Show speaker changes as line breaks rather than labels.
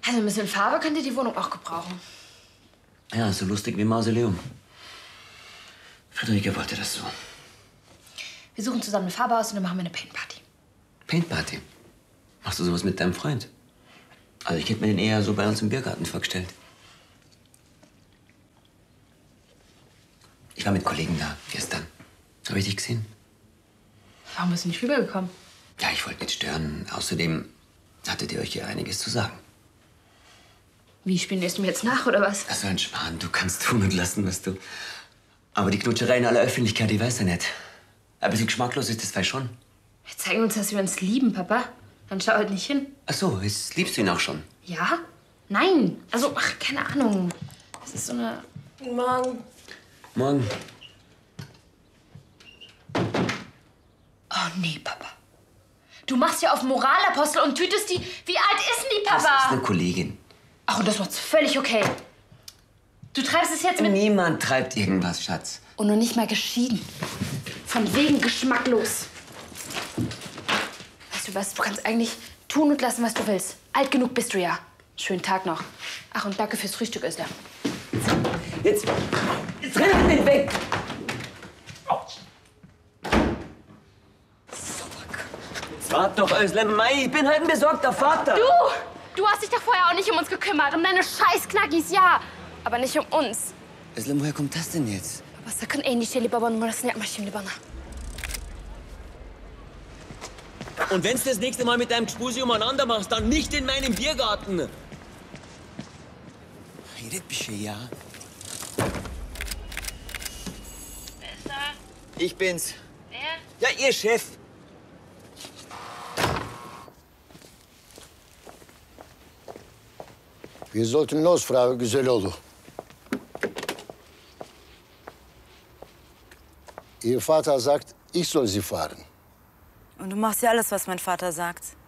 Also ein bisschen Farbe könnt ihr die Wohnung auch gebrauchen.
Ja, so lustig wie Mausoleum. Friederike wollte das so.
Wir suchen zusammen eine Farbe aus und dann machen wir eine Paintparty.
Paintparty? Machst du sowas mit deinem Freund? Also ich hätte mir den eher so bei uns im Biergarten vorgestellt. Ich war mit Kollegen da, gestern. Habe ich dich gesehen?
Warum bist du nicht rübergekommen?
Ja, ich wollte nicht stören. Außerdem hattet ihr euch ja einiges zu sagen.
Wie, spielst du mir jetzt nach, oder was?
Das ist ein Schmarrn. Du kannst tun und lassen, was du... Aber die Knutscherei in aller Öffentlichkeit, die weiß er nicht. Ein bisschen geschmacklos ist das vielleicht schon.
Wir zeigen uns, dass wir uns lieben, Papa. Dann schau halt nicht hin.
Ach so, jetzt liebst du ihn auch schon.
Ja? Nein. Also, ach, keine Ahnung. Das ist so eine...
Guten Morgen.
Morgen.
Oh, nee, Papa. Du machst ja auf Moralapostel und tütest die... Wie alt ist denn die, Papa?
Das ist eine Kollegin.
Ach, und das macht's völlig okay. Du treibst es jetzt mit...
Niemand treibt irgendwas, Schatz.
Und noch nicht mal geschieden. Von wegen geschmacklos. Weißt du was, du kannst eigentlich tun und lassen, was du willst. Alt genug bist du ja. Schönen Tag noch. Ach, und danke fürs Frühstück, Özlem.
Jetzt renn halt nicht weg! Wart doch, Özlem. Mei, ich bin halt ein besorgter Vater.
Du hast dich doch vorher auch nicht um uns gekümmert. Um deine scheiß Knackis, ja. Aber nicht um uns.
Özlem, woher kommt das denn jetzt?
Aber sakın endişeli baban numarasını yapma şimdi bana.
Und wenn's das nächste Mal mit deinem Gspusi umeinander machst, dann nicht in meinem Biergarten.
Redet bir şey ya.
Wer ist da?
Ich bin's.
Wer?
Ja, Ihr Chef.
Wir sollten los, Frau Güzeloğlu. Ihr Vater sagt, ich soll Sie fahren.
Und du machst ja alles, was mein Vater sagt.